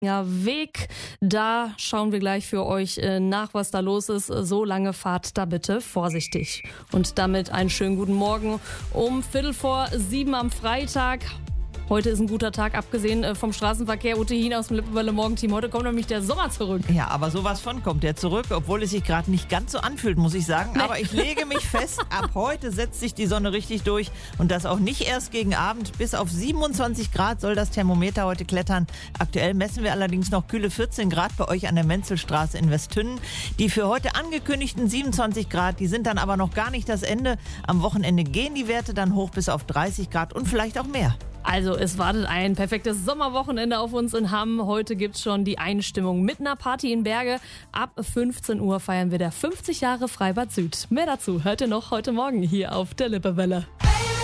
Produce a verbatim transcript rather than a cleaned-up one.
Ja, Weg, da schauen wir gleich für euch nach, was da los ist. So lange fahrt da bitte vorsichtig. Und damit einen schönen guten Morgen um Viertel vor sieben am Freitag. Heute ist ein guter Tag, abgesehen vom Straßenverkehr. Ute Hien aus dem Lippewelle Morgenteam. Heute kommt nämlich der Sommer zurück. Ja, aber sowas von kommt der zurück, obwohl es sich gerade nicht ganz so anfühlt, muss ich sagen. Nee. Aber ich lege mich fest, ab heute setzt sich die Sonne richtig durch. Und das auch nicht erst gegen Abend. Bis auf siebenundzwanzig Grad soll das Thermometer heute klettern. Aktuell messen wir allerdings noch kühle vierzehn Grad bei euch an der Menzelstraße in Westtünnen. Die für heute angekündigten siebenundzwanzig Grad, die sind dann aber noch gar nicht das Ende. Am Wochenende gehen die Werte dann hoch bis auf dreißig Grad und vielleicht auch mehr. Also es wartet ein perfektes Sommerwochenende auf uns in Hamm. Heute gibt's schon die Einstimmung mit einer Party in Berge. Ab fünfzehn Uhr feiern wir der fünfzig Jahre Freibad Süd. Mehr dazu hört ihr noch heute Morgen hier auf der Lippewelle.